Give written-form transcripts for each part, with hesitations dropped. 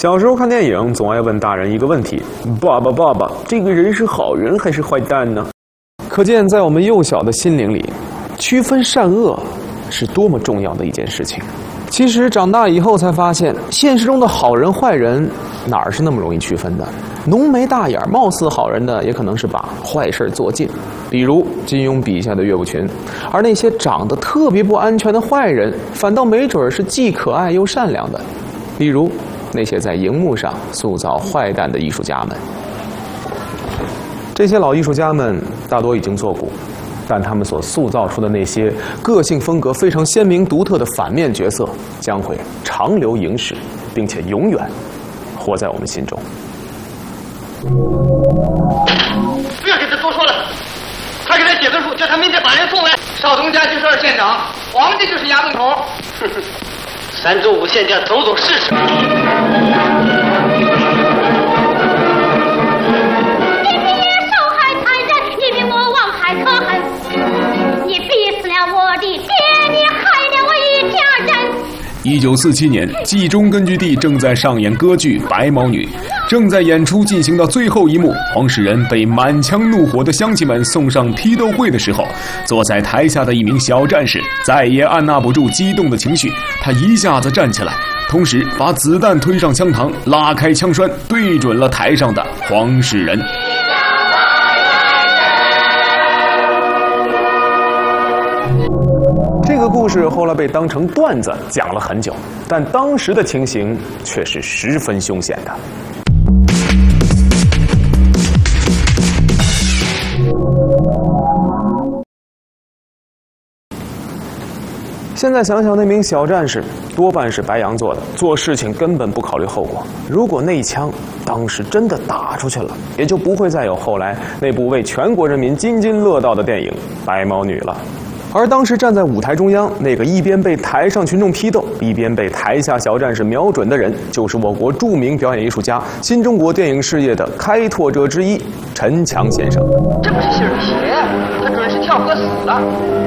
小时候看电影，总爱问大人一个问题：爸爸，这个人是好人还是坏蛋呢？可见，在我们幼小的心灵里，区分善恶是多么重要的一件事情。其实长大以后才发现，现实中的好人坏人哪儿是那么容易区分的？浓眉大眼、貌似好人的，也可能是把坏事做尽，比如金庸笔下的岳不群；而那些长得特别不安全的坏人，反倒没准是既可爱又善良的，比如那些在荧幕上塑造坏蛋的艺术家们。这些老艺术家们大多已经作古，但他们所塑造出的那些个性风格非常鲜明独特的反面角色，将会长留影史，并且永远活在我们心中。 不要跟他多说了，快给他写个书，叫他明天把人送来。少东家就是二县长，皇帝就是衙门口。3州5县家走走试试。 1947年，冀中根据地正在上演歌剧《白毛女》，正在演出进行到最后一幕，黄世仁被满腔怒火的乡亲们送上批斗会的时候，坐在台下的一名小战士再也按捺不住激动的情绪，他一下子站起来，同时把子弹推上枪膛，拉开枪栓，对准了台上的黄世仁。 这个故事后来被当成段子讲了很久，但当时的情形却是十分凶险的。现在想想，那名小战士多半是白羊座的，做事情根本不考虑后果。如果那一枪当时真的打出去了，也就不会再有后来那部为全国人民津津乐道的电影《白毛女》了。而当时站在舞台中央，那个一边被台上群众批斗，一边被台下小战士瞄准的人，就是我国著名表演艺术家、新中国电影事业的开拓者之一陈强先生。 这不是信儿邪，他准是跳河死了。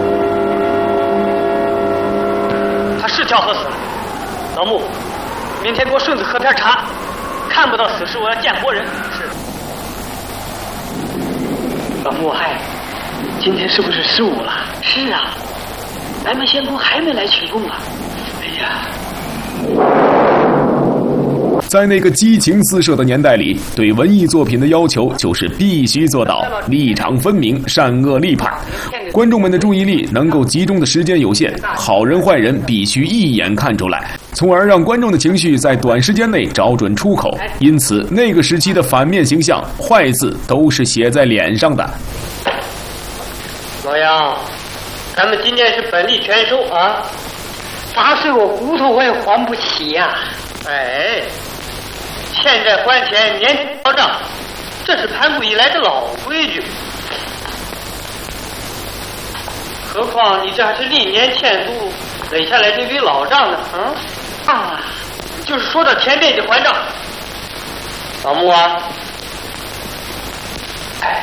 他是跳河死了。老穆，明天给我顺子喝瓶茶，看不到死尸我要见活人。是。老穆，嗨，今天是不是15了？是啊，咱们仙公还没来取供啊！哎呀， 在那个激情四射的年代里，对文艺作品的要求就是必须做到立场分明、善恶立判。观众们的注意力能够集中的时间有限，好人坏人必须一眼看出来，从而让观众的情绪在短时间内找准出口。因此，那个时期的反面形象，坏字都是写在脸上的。 老杨，咱们今天是本利全收啊，砸碎我骨头我也还不起呀！哎，欠债还钱，年前交账，这是盘古以来的老规矩。何况你这还是历年欠租垒下来这笔老账呢，就是说到前辈得还账。老穆啊，哎。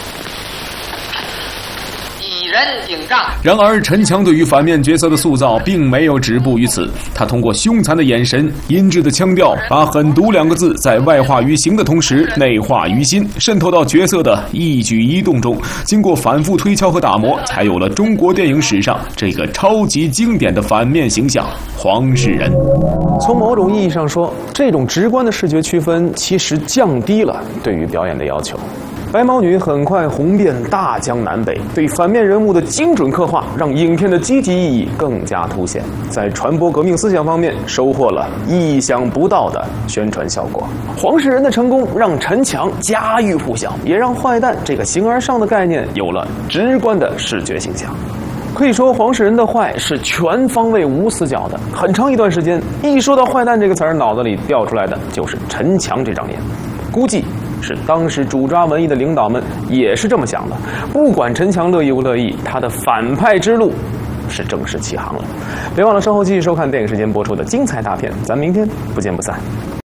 以人顶账。 然而，陈强对于反面角色的塑造并没有止步于此。他通过凶残的眼神、阴鸷的腔调，把狠毒2个字在外化于形的同时内化于心，渗透到角色的一举一动中。经过反复推敲和打磨，才有了中国电影史上这个超级经典的反面形象——黄世仁。 从某种意义上说，这种直观的视觉区分其实降低了对于表演的要求。白毛女很快红遍大江南北，对反面人物的精准刻画，让影片的积极意义更加凸显。在传播革命思想方面，收获了意想不到的宣传效果。黄世仁的成功让陈强家喻户晓，也让坏蛋这个形而上的概念有了直观的视觉形象。可以说，黄世仁的坏是全方位无死角的。很长一段时间，一说到坏蛋这个词儿，脑子里掉出来的就是陈强这张脸。估计是当时主抓文艺的领导们也是这么想的。不管陈强乐意不乐意，他的反派之路是正式起航了。别忘了稍后继续收看电影时间播出的精彩大片，咱明天不见不散。